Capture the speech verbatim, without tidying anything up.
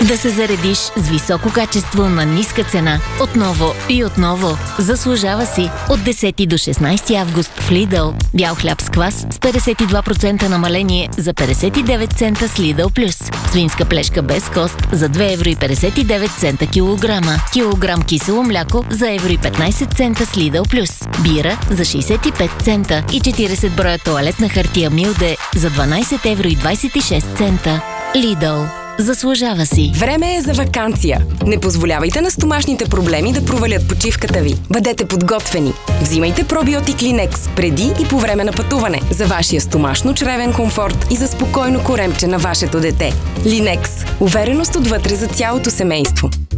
Да се заредиш с високо качество на ниска цена. Отново и отново. Заслужава си. От десети до шестнайсети август в Lidl. Бял хляб с квас с петдесет и два процента намаление за петдесет и девет цента с Lidl Plus. Свинска плешка без кост за две евро и петдесет и девет цента килограма. Килограм кисело мляко за евро и петнайсет цента с Lidl Plus. Бира за шейсет и пет цента и четирийсет броя тоалетна хартия Милде за дванайсет евро и двайсет и шест цента. Lidl. Заслужава си. Време е за ваканция. Не позволявайте на стомашните проблеми да провалят почивката ви. Бъдете подготвени. Взимайте пробиотик Linex преди и по време на пътуване за вашия стомашно-чревен комфорт и за спокойно коремче на вашето дете. Linex. Увереност отвътре за цялото семейство.